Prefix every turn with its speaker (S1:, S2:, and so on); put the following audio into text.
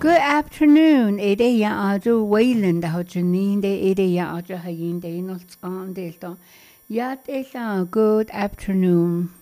S1: Good afternoon. Ede ya ajo Wayland ho janinde ede ya ajo hayinde no skan delta. Yat good afternoon.